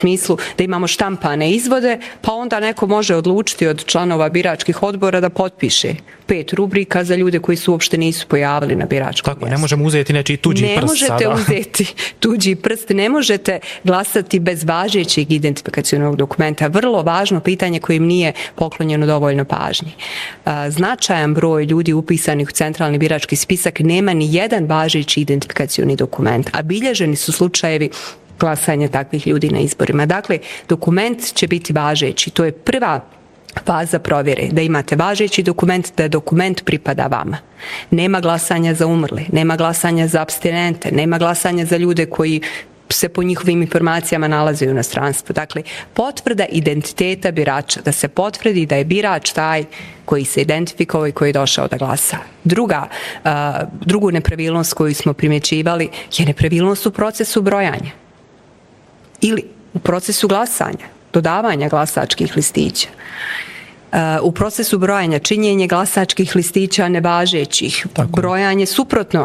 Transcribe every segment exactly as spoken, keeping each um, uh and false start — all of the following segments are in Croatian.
smislu da imamo štampane izvode, pa onda neko može odlučiti od članova biračkih odbora da potpiše pet rubrika za ljude koji su uopšte nisu pojavili na biračkom Tako, mjestu. Ne možemo uzeti nečiji tuđi ne prst sada. Ne možete uzeti tuđi prst, ne možete glasati bez važećeg identifikacionog dokumenta. Vrlo važno pitanje kojim nije poklonjeno dovoljno pažnje. Značajan broj ljudi upisanih u centralni birački spisak nema ni jedan važeći identifikacioni dokument, a bilježeni su slučajevi glasanja takvih ljudi na izborima. Dakle, dokument će biti važeći. To je prva faza provjere, da imate važeći dokument, da dokument pripada vama. Nema glasanja za umrle, nema glasanja za apstinente, nema glasanja za ljude koji se po njihovim informacijama nalaze u inostranstvu. Dakle, potvrda identiteta birača, da se potvrdi da je birač taj koji se identifikovao i koji je došao da glasa. Druga, uh, drugu nepravilnost koju smo primjećivali je nepravilnost u procesu brojanja ili u procesu glasanja, dodavanja glasačkih listića. U procesu brojanja činjenje glasačkih listića nevažećih, brojanje suprotno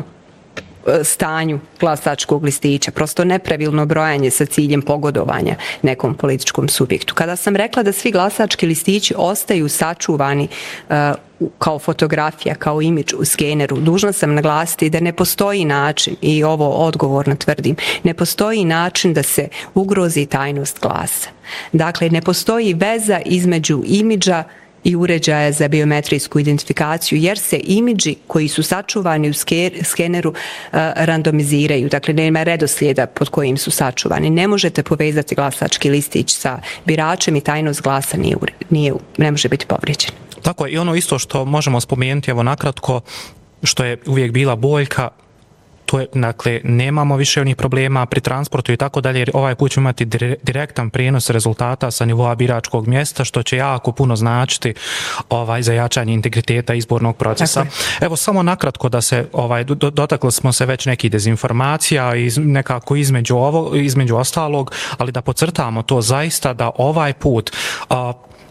stanju glasačkog listića, prosto nepravilno brojanje sa ciljem pogodovanja nekom političkom subjektu. Kada sam rekla da svi glasački listići ostaju sačuvani uh, kao fotografija, kao imidž u skeneru, dužna sam naglasiti da ne postoji način, i ovo odgovorno tvrdim, ne postoji način da se ugrozi tajnost glasa. Dakle, ne postoji veza između imidža i uređaja za biometrijsku identifikaciju, jer se imidži koji su sačuvani u skeneru uh, randomiziraju. Dakle, nema redoslijeda pod kojim su sačuvani. Ne možete povezati glasački listić sa biračem i tajnost glasa nije, nije, ne može biti povrijeđena. Tako je, i ono isto što možemo spomenuti, evo nakratko, što je uvijek bila boljka, to je, dakle, nemamo više onih problema pri transportu i tako dalje, jer ovaj put ćemo imati direktan prijenos rezultata sa nivoa biračkog mjesta, što će jako puno značiti ovaj, za jačanje integriteta izbornog procesa. Dakle. Evo, samo nakratko da se, ovaj, dotakli smo se već nekih dezinformacija iz, nekako između, ovo, između ostalog, ali da podcrtamo to zaista da ovaj put a,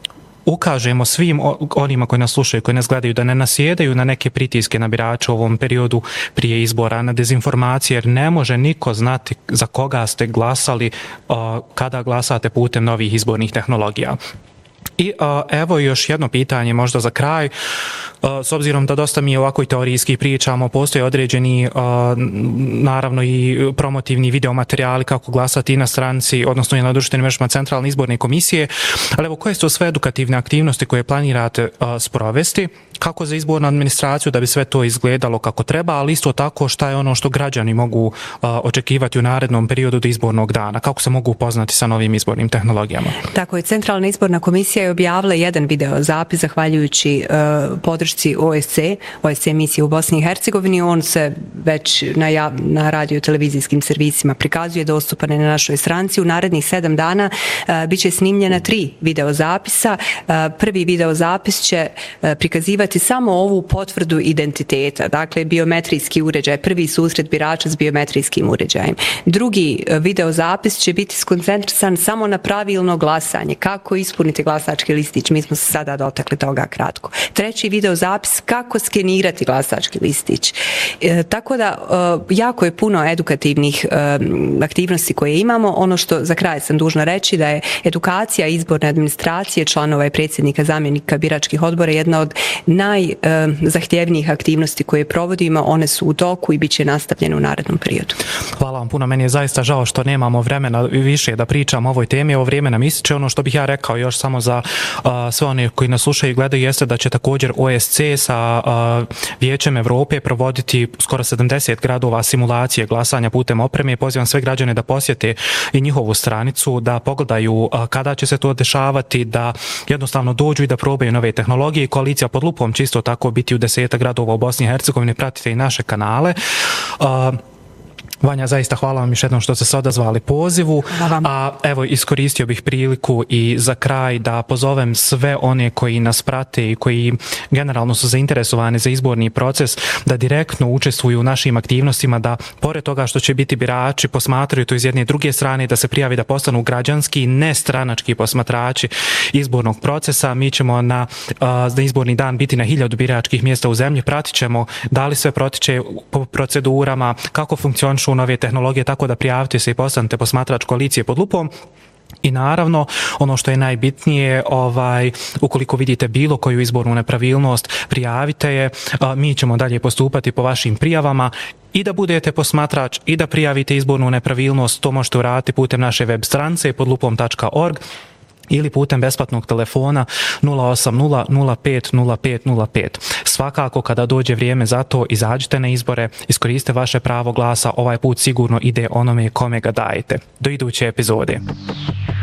ukažemo svim onima koji nas slušaju, koji nas gledaju, da ne nasjedaju na neke pritiske na birače u ovom periodu prije izbora, na dezinformacije, jer ne može niko znati za koga ste glasali uh, kada glasate putem novih izbornih tehnologija. I uh, evo još jedno pitanje možda za kraj. Uh, s obzirom da dosta mi ovako i teorijski pričamo, postoje određeni uh, naravno i promotivni videomaterijali kako glasati i na stranci, odnosno i na društvenim mrežama Centralne izborne komisije. Ali evo, koje su sve edukativne aktivnosti koje planirate uh, sprovesti? Kako za izbornu administraciju da bi sve to izgledalo kako treba, ali isto tako šta je ono što građani mogu uh, očekivati u narednom periodu do izbornog dana? Kako se mogu upoznati sa novim izbornim tehnologijama? Tako je, Centralna izborna komisija je objavila jedan video zapis zahvaljujući uh, podršci O S C, O S C misije u Bosni i Hercegovini. On se već na, jav, na radio-televizijskim servisima prikazuje, dostupan je na našoj stranci. U narednih sedam dana uh, bit će snimljena tri video zapisa. Uh, prvi video zapis će uh, prikazivati samo ovu potvrdu identiteta, dakle biometrijski uređaj, prvi susret birača s biometrijskim uređajem. Drugi video zapis će biti skoncentrisan samo na pravilno glasanje, kako ispuniti glasački listić, mi smo se sada dotakli toga kratko. Treći video zapis, kako skenirati glasački listić. E, tako da e, jako je puno edukativnih e, aktivnosti koje imamo. Ono što za kraj sam dužna reći da je edukacija izborne administracije, članova i predsjednika, zamjenika biračkih odbora jedna od najzahtjevnijih aktivnosti koje provodimo. One su u toku i bit će nastavljene u narednom periodu. Hvala vam puno. Meni je zaista žao što nemamo vremena više da pričam o ovoj temi. Ovo vrijeme nam ističe. Ono što bih ja rekao još samo za uh, sve one koji nas slušaju i gledaju jeste da će također O S C sa uh, Vijećem Evrope provoditi skoro sedamdeset gradova simulacije glasanja putem opreme. Pozivam sve građane da posjete i njihovu stranicu, da pogledaju uh, kada će se to dešavati, da jednostavno dođu i da probaju nove tehnologije. Koalicija pod lupom će isto tako biti u deseta gradova u Bosni i Hercegovini. Pratite i naše kanale. Uh, Vanja, zaista hvala vam još jednom što ste se odazvali pozivu. A evo, iskoristio bih priliku i za kraj da pozovem sve one koji nas prate i koji generalno su zainteresovani za izborni proces da direktno učestvuju u našim aktivnostima, da pored toga što će biti birači posmatraju to iz jedne i druge strane, da se prijavi da postanu građanski i nestranački posmatrači izbornog procesa. Mi ćemo na, na izborni dan biti na hiljadu biračkih mjesta u zemlji. Pratit ćemo da li sve protiče po procedurama, kako funkcionišu nove tehnologije, tako da prijavite se i postanete posmatrač koalicije pod lupom. I naravno, ono što je najbitnije, ovaj, ukoliko vidite bilo koju izbornu nepravilnost, prijavite je, mi ćemo dalje postupati po vašim prijavama. I da budete posmatrač i da prijavite izbornu nepravilnost, to možete uraditi putem naše web stranice podlupom tačka org ili putem besplatnog telefona nula osam nula nula pet nula pet nula pet. Svakako kada dođe vrijeme za to, izađite na izbore, iskoriste vaše pravo glasa, ovaj put sigurno ide onome kome ga dajete. Do iduće epizode.